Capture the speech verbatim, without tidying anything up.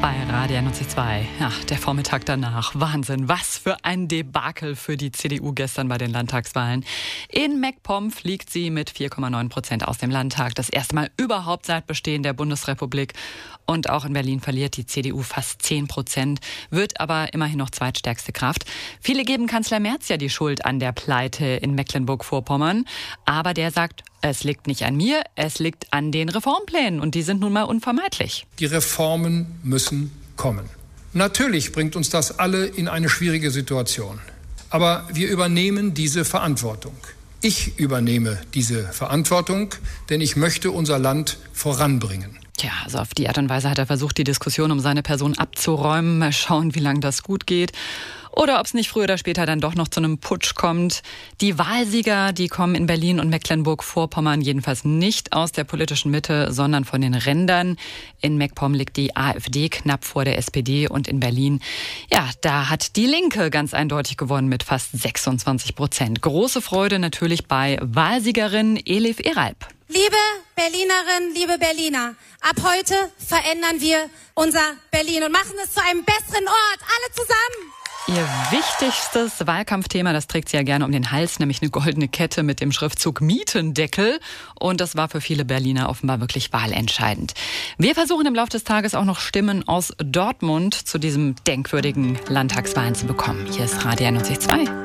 Bei Radio N C zwei. Ja, der Vormittag danach. Wahnsinn. Was für ein Debakel für die C D U gestern bei den Landtagswahlen. In MacPom fliegt sie mit vier Komma neun Prozent aus dem Landtag. Das erste Mal überhaupt seit Bestehen der Bundesrepublik. Und auch in Berlin verliert die C D U fast zehn Prozent, wird aber immerhin noch zweitstärkste Kraft. Viele geben Kanzler Merz ja die Schuld an der Pleite in Mecklenburg-Vorpommern. Aber der sagt, es liegt nicht an mir, es liegt an den Reformplänen. Und die sind nun mal unvermeidlich. Die Reformen müssen kommen. Natürlich bringt uns das alle in eine schwierige Situation. Aber wir übernehmen diese Verantwortung. Ich übernehme diese Verantwortung, denn ich möchte unser Land voranbringen. Tja, also auf die Art und Weise hat er versucht, die Diskussion um seine Person abzuräumen. Mal schauen, wie lange das gut geht. Oder ob es nicht früher oder später dann doch noch zu einem Putsch kommt. Die Wahlsieger, die kommen in Berlin und Mecklenburg-Vorpommern jedenfalls nicht aus der politischen Mitte, sondern von den Rändern. In MacPom liegt die AfD knapp vor der S P D und in Berlin, ja, da hat die Linke ganz eindeutig gewonnen mit fast sechsundzwanzig Prozent. Große Freude natürlich bei Wahlsiegerin Elif Eralp. Liebe Berlinerinnen, liebe Berliner, ab heute verändern wir unser Berlin und machen es zu einem besseren Ort. Alle zusammen! Ihr wichtigstes Wahlkampfthema, das trägt sie ja gerne um den Hals, nämlich eine goldene Kette mit dem Schriftzug Mietendeckel. Und das war für viele Berliner offenbar wirklich wahlentscheidend. Wir versuchen im Laufe des Tages auch noch Stimmen aus Dortmund zu diesem denkwürdigen Landtagswahlen zu bekommen. Hier ist Radio N C zwei.